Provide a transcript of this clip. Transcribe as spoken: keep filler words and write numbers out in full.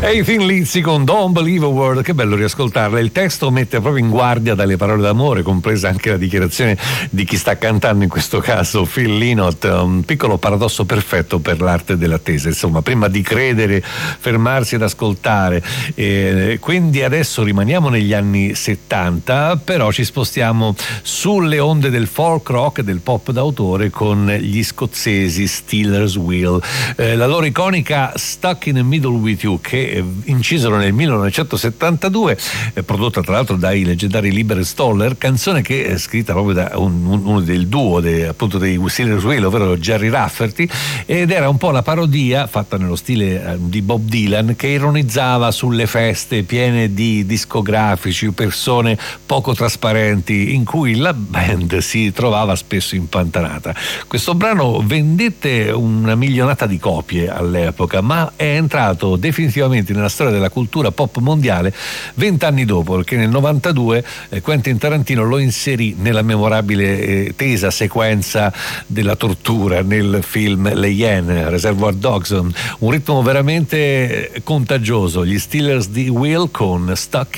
Hey Thin Lizzy con Don't Believe a Word, che bello riascoltarla. Il testo mette proprio in guardia dalle parole d'amore, compresa anche la dichiarazione di chi sta cantando, in questo caso Phil Lynott. Un piccolo paradosso perfetto per l'arte dell'attesa, insomma, prima di credere, fermarsi ad ascoltare. E quindi adesso rimaniamo negli anni settanta, però ci spostiamo sulle onde del folk rock e del pop d'autore con gli scozzesi Stealers Wheel. Eh, la loro iconica Stuck in the Middle with You, che incisero nel millenovecentosettantadue, eh, prodotta tra l'altro dai leggendari Lieber Stoller, canzone che è scritta proprio da un, un, uno del duo de, appunto dei Stealers Wheel, ovvero Gerry Rafferty, ed era un po' la parodia fatta nello stile eh, di Bob Dylan, che ironizzava sulle feste piene di discografici, persone poco trasparenti, in cui la band si trovava spesso impantanata. Questo brano vendette una milionata di copie all'epoca, ma è entrato definitivamente nella storia della cultura pop mondiale vent'anni dopo, perché nel novantadue eh, Quentin Tarantino lo inserì nella memorabile eh, tesa sequenza della tortura nel film Le Iene, Reservoir Dogs. Un ritmo veramente contagioso, gli Stealers di Will con Stuck